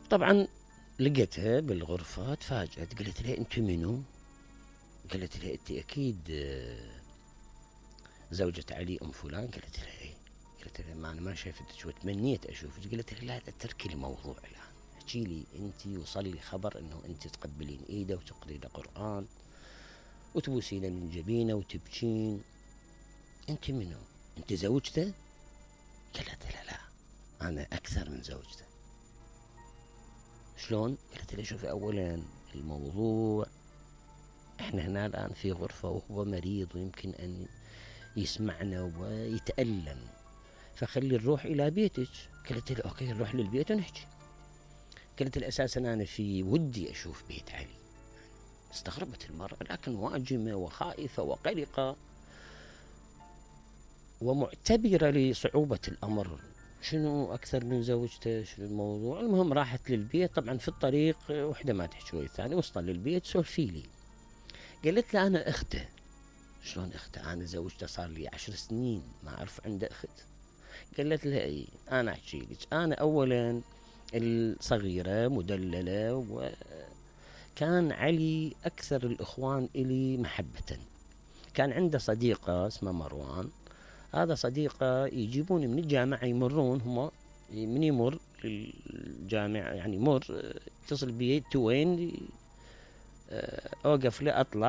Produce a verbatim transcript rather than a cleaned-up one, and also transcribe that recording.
طبعا لقيتها بالغرفة، تفاجأت، قلت لها أنت منو؟ قالت لها أنت أكيد آه، زوجة علي أم فلان. قالت لها إيه. قلت لها ما أنا ما شافتك وتمنيت أشوفك. قالت لها لا تتركي الموضوع الآن، احكي لي أنت، وصل لي خبر أنه أنت تقبلين إيده وتقرين قرآن وتبوسين من جبينه وتبكين، أنت منو؟ أنت زوجته؟ قالت لها لا أنا أكثر من زوجته. شلون؟ قالت لها شوفي، أولا الموضوع احنا هنا الآن في غرفة وهو مريض ويمكن أن يسمعنا ويتألم، فخلي نروح إلى بيتك. قالت لها أوكي نروح للبيت ونحكي. قالت لها أساسا أنا في ودي أشوف بيت علي. استغربت المرأة لكن واجمة وخائفة وقلقة ومعتبرة لصعوبة الأمر، شنو أكثر من زوجته، شنو الموضوع. المهم راحت للبيت. طبعا في الطريق وحدة ما تحكي والثانية، وصل للبيت سولفي لي. قالت له أنا أخته. شلون أخته؟ أنا زوجته صار لي عشر سنين ما أعرف عنده أخت. قالت لها إيه أنا أحكي لك. أنا أولا الصغيرة مدللة، وكان علي أكثر الإخوان إلي محبة. كان عنده صديقة اسمه مروان، هذا صديقة يجيبون من الجامعة يمرون هما، من يمر الجامعة يعني مر اتصل بي، وين أوقف له أطلع